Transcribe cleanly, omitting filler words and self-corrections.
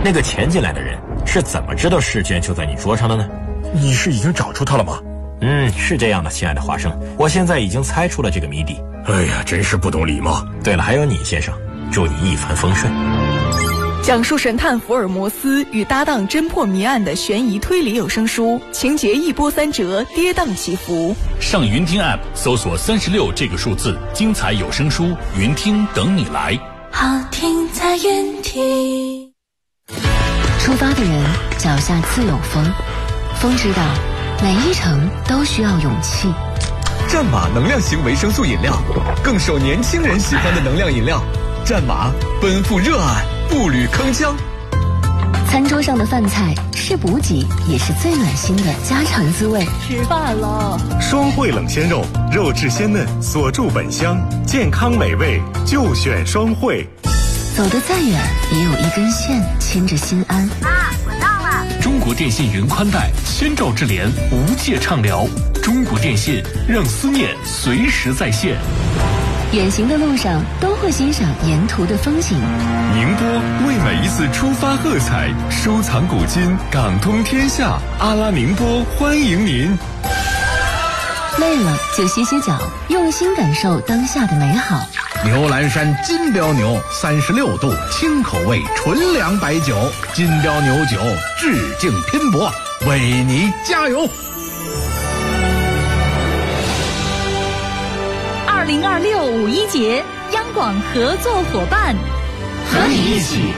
那个潜进来的人是怎么知道试卷就在你桌上的呢？ 你是已经找出他了吗？ 是这样的，亲爱的华生，我现在已经猜出了这个谜底。 哎呀，真是不懂礼貌。 对了，还有你先生，祝你一帆风顺。 讲述神探福尔摩斯与搭档侦破谜案的悬疑推理有声书，情节一波三折，跌宕起伏。 上云听 App 搜索36这个数字，精彩有声书，云听等你来。 好听在云听。 出发的人脚下自有风，风知道每一程都需要勇气。 战马能量型维生素饮料，更受年轻人喜欢的能量饮料。战马奔赴热爱，步履铿锵。 餐桌上的饭菜是补给，也是最暖心的家常滋味。 吃饭了， 双汇冷鲜肉，肉质鲜嫩，锁住本香，健康美味就选双汇。 走得再远，也有一根线牵着心安。 爸，我到了。 中国电信云宽带，千兆智联，无界畅聊。中国电信，让思念随时在线。 远行的路上都会欣赏沿途的风景。 宁波为每一次出发喝彩，收藏古今，港通天下。阿拉宁波欢迎您。 累了就歇歇脚，用心感受当下的美好。 牛栏山金标牛36度清口味纯粮白酒，金标牛酒致敬拼搏，为你加油。 2026五一节，央广合作伙伴， 和你一起